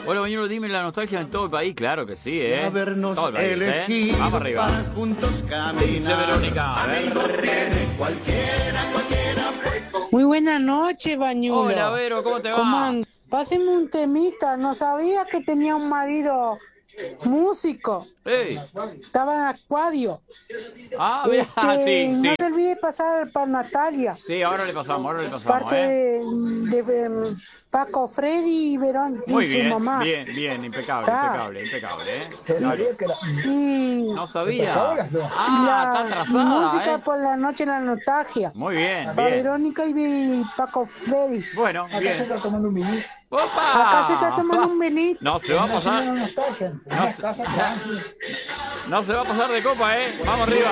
Hola, Bañuelo, dime la nostalgia en todo el país. Claro que sí, ¿eh? Habernos Todo el país, elegido Vamos arriba. para juntos caminar. Dice Verónica. A ver. Cualquiera. Muy buena noche, Bañulo. Hola, Vero, ¿cómo te va? ¿Cómo andas? Páseme un temita. No sabía que tenía un marido músico. Hey. Estaba en Acuario. Ah, mira, sí, No sí. se olvide pasar para Natalia. Sí, ahora le pasamos, Parte de Paco, Freddy y Verón Muy y su bien, mamá. bien, impecable, Ah. impecable, ¿eh? Y No sabía. y Está atrasada, música ¿eh? por la noche en la nostalgia. Muy bien, Para bien. Verónica y Paco Freddy. Bueno, Acá se bien. está tomando un vinito. ¡Opa! Acá se está tomando un vinito. No se va a pasar. No se va a pasar de copa, ¿eh? No se va a pasar de copa, ¿eh? Vamos arriba.